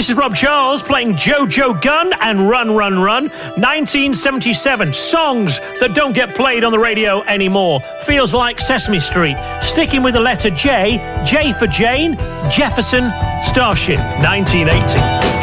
This is Rob Charles playing Jojo Gunn and Run, Run, Run. 1977. Songs that don't get played on the radio anymore. Feels like Sesame Street. Sticking with the letter J. J for Jane. Jefferson Starship. 1980.